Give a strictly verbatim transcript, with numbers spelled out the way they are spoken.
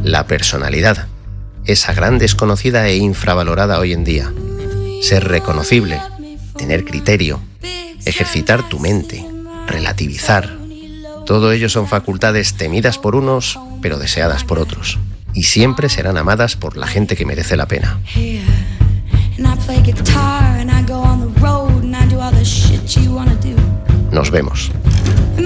La personalidad, esa gran desconocida e infravalorada hoy en día. Ser reconocible, tener criterio, ejercitar tu mente, relativizar. Todo ello son facultades temidas por unos, pero deseadas por otros. Y siempre serán amadas por la gente que merece la pena. Nos vemos.